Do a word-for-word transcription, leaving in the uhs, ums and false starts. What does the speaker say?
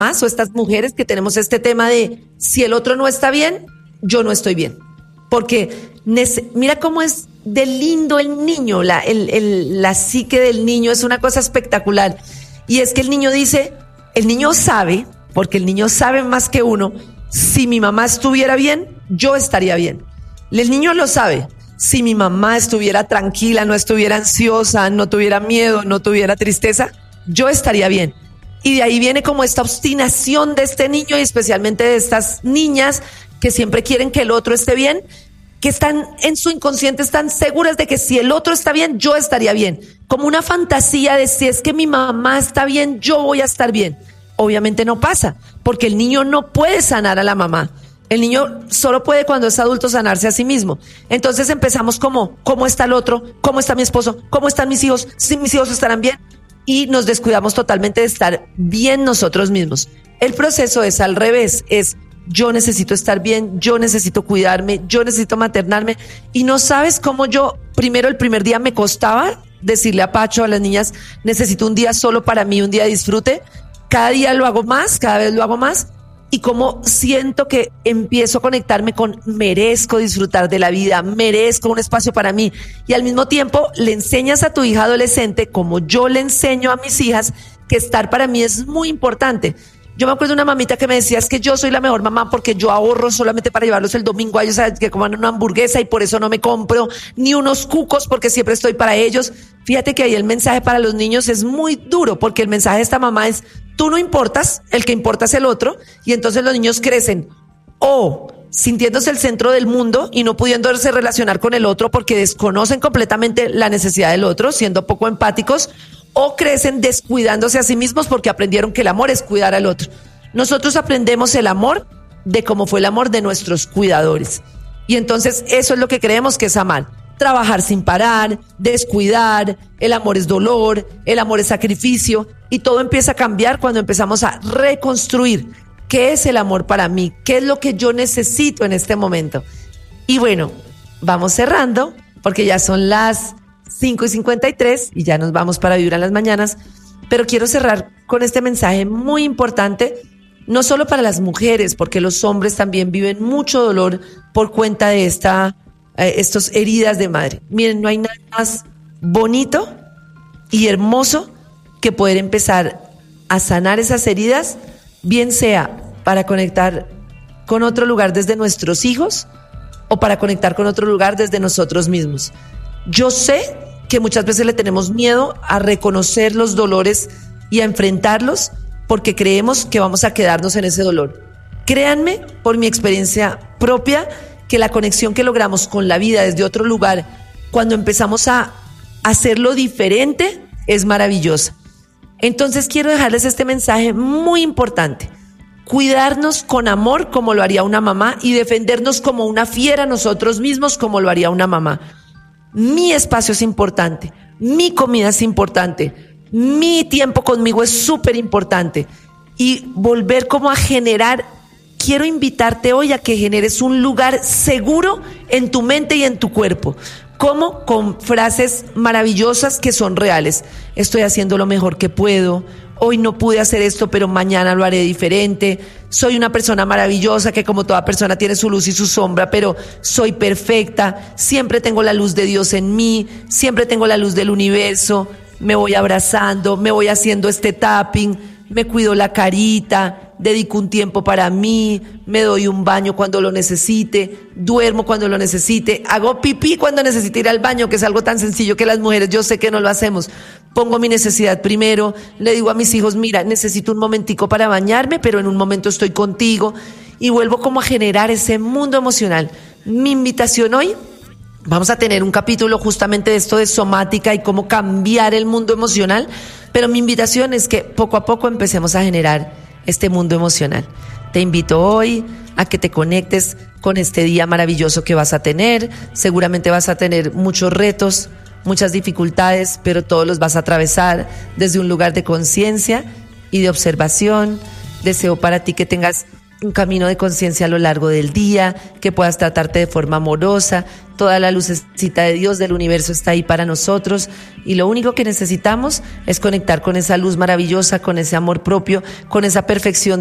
o estas mujeres que tenemos este tema de si el otro no está bien, yo no estoy bien. Porque mira cómo es de lindo el niño, la, el, el, la psique del niño es una cosa espectacular. Y es que el niño dice, el niño sabe, porque el niño sabe más que uno, si mi mamá estuviera bien, yo estaría bien. El niño lo sabe. Si mi mamá estuviera tranquila, no estuviera ansiosa, no tuviera miedo, no tuviera tristeza, yo estaría bien. Y de ahí viene como esta obstinación de este niño y especialmente de estas niñas que siempre quieren que el otro esté bien, que están en su inconsciente, están seguras de que si el otro está bien, yo estaría bien. Como una fantasía de si es que mi mamá está bien, yo voy a estar bien. Obviamente no pasa, porque el niño no puede sanar a la mamá. El niño solo puede cuando es adulto sanarse a sí mismo. Entonces empezamos como, ¿cómo está el otro? ¿Cómo está mi esposo? ¿Cómo están mis hijos? ¿Si mis hijos estarán bien? Y nos descuidamos totalmente de estar bien nosotros mismos. El proceso es al revés, es yo necesito estar bien, yo necesito cuidarme, yo necesito maternarme. Y no sabes cómo yo, primero el primer día me costaba decirle a Pacho, a las niñas, necesito un día solo para mí, un día de disfrute. Cada día lo hago más, cada vez lo hago más. Y cómo siento que empiezo a conectarme con merezco disfrutar de la vida, merezco un espacio para mí. Y al mismo tiempo le enseñas a tu hija adolescente, como yo le enseño a mis hijas, que estar para mí es muy importante. Yo me acuerdo de una mamita que me decía, es que yo soy la mejor mamá porque yo ahorro solamente para llevarlos el domingo a ellos a que coman una hamburguesa y por eso no me compro ni unos cucos porque siempre estoy para ellos. Fíjate que ahí el mensaje para los niños es muy duro porque el mensaje de esta mamá es, tú no importas, el que importa es el otro, y entonces los niños crecen o sintiéndose el centro del mundo y no pudiéndose relacionar con el otro porque desconocen completamente la necesidad del otro, siendo poco empáticos, o crecen descuidándose a sí mismos porque aprendieron que el amor es cuidar al otro. Nosotros aprendemos el amor de cómo fue el amor de nuestros cuidadores. Y entonces eso es lo que creemos que es amar. Trabajar sin parar, descuidar, el amor es dolor, el amor es sacrificio, y todo empieza a cambiar cuando empezamos a reconstruir qué es el amor para mí, qué es lo que yo necesito en este momento. Y bueno, vamos cerrando porque ya son las cinco y cincuenta y tres y ya nos vamos para Vibra en las mañanas, pero quiero cerrar con este mensaje muy importante, no solo para las mujeres, porque los hombres también viven mucho dolor por cuenta de esta, eh, estas heridas de madre. Miren, no hay nada más bonito y hermoso que poder empezar a sanar esas heridas, bien sea para conectar con otro lugar desde nuestros hijos o para conectar con otro lugar desde nosotros mismos. Yo sé que muchas veces le tenemos miedo a reconocer los dolores y a enfrentarlos porque creemos que vamos a quedarnos en ese dolor. Créanme, por mi experiencia propia, que la conexión que logramos con la vida desde otro lugar, cuando empezamos a hacerlo diferente, es maravillosa. Entonces quiero dejarles este mensaje muy importante. Cuidarnos con amor como lo haría una mamá y defendernos como una fiera nosotros mismos como lo haría una mamá. Mi espacio es importante, mi comida es importante, mi tiempo conmigo es súper importante. Y volver como a generar, quiero invitarte hoy a que generes un lugar seguro en tu mente y en tu cuerpo. ¿Cómo? Con frases maravillosas que son reales. Estoy haciendo lo mejor que puedo. Hoy no pude hacer esto, pero mañana lo haré diferente. Soy una persona maravillosa que como toda persona tiene su luz y su sombra, pero soy perfecta. Siempre tengo la luz de Dios en mí. Siempre tengo la luz del universo. Me voy abrazando, me voy haciendo este tapping, me cuido la carita, dedico un tiempo para mí, me doy un baño cuando lo necesite, duermo cuando lo necesite, hago pipí cuando necesite ir al baño, que es algo tan sencillo que las mujeres, yo sé que no lo hacemos. Pongo mi necesidad primero, le digo a mis hijos, mira, necesito un momentico para bañarme, pero en un momento estoy contigo, y vuelvo como a generar ese mundo emocional. Mi invitación hoy, vamos a tener un capítulo justamente de esto de somática y cómo cambiar el mundo emocional, pero mi invitación es que poco a poco empecemos a generar este mundo emocional. Te invito hoy a que te conectes con este día maravilloso que vas a tener. Seguramente vas a tener muchos retos, muchas dificultades, pero todos los vas a atravesar desde un lugar de conciencia y de observación. Deseo para ti que tengas un camino de conciencia a lo largo del día, que puedas tratarte de forma amorosa. Toda la lucecita de Dios, del universo, está ahí para nosotros, y lo único que necesitamos es conectar con esa luz maravillosa, con ese amor propio, con esa perfección